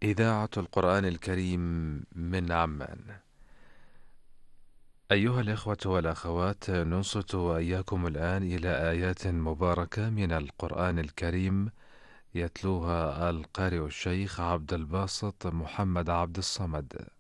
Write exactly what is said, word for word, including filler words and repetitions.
إذاعة القرآن الكريم من عمان. أيها الإخوة والأخوات، ننصت وإياكم الآن إلى آيات مباركة من القرآن الكريم يتلوها القارئ الشيخ عبد الباسط محمد عبد الصمد.